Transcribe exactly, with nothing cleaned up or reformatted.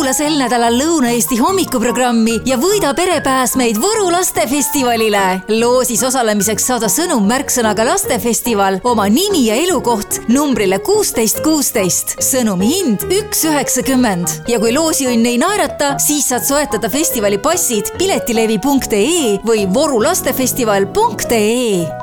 kuula sel nädalal Lõuna-Eesti hommikuprogrammi ja võida perepääsmeid Võru lastefestivalile. Loosis osalemiseks saada sõnum märksõnaga lastefestival, oma nimi ja elukoht numbrile kuusteist kuusteist. Sõnumi hind üks üheksakümmend. Ja kui loosiõnn ei naerata, siis saad soetada festivali passid piletilevi punkt ee või võru lastefestival punkt ee.